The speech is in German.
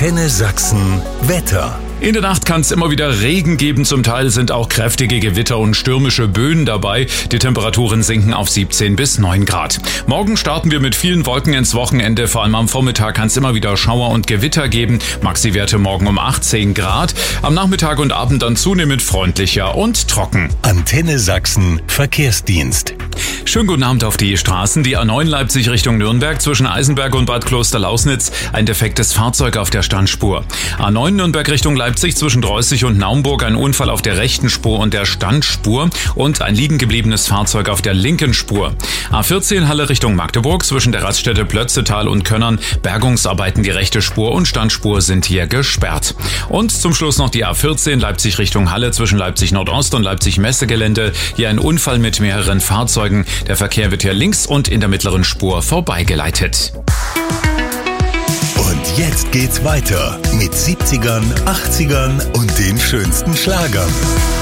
Antenne Sachsen Wetter. In der Nacht kann es immer wieder Regen geben, zum Teil sind auch kräftige Gewitter und stürmische Böen dabei. Die Temperaturen sinken auf 17 bis 9 Grad. Morgen starten wir mit vielen Wolken ins Wochenende, vor allem am Vormittag kann es immer wieder Schauer und Gewitter geben. Maxi-Werte morgen um 18 Grad, am Nachmittag und Abend dann zunehmend freundlicher und trocken. Antenne Sachsen Verkehrsdienst. Schönen guten Abend auf die Straßen. Die A9 Leipzig Richtung Nürnberg zwischen Eisenberg und Bad Klosterlausnitz. Ein defektes Fahrzeug auf der Standspur. A9 Nürnberg Richtung Leipzig zwischen Dreußig und Naumburg. Ein Unfall auf der rechten Spur und der Standspur. Und ein liegen gebliebenes Fahrzeug auf der linken Spur. A14 Halle Richtung Magdeburg zwischen der Raststätte Plötzetal und Könnern. Bergungsarbeiten, die rechte Spur und Standspur sind hier gesperrt. Und zum Schluss noch die A14 Leipzig Richtung Halle zwischen Leipzig Nordost und Leipzig Messegelände. Hier ein Unfall mit mehreren Fahrzeugen. Der Verkehr wird hier links und in der mittleren Spur vorbeigeleitet. Und jetzt geht's weiter mit 70ern, 80ern und den schönsten Schlagern.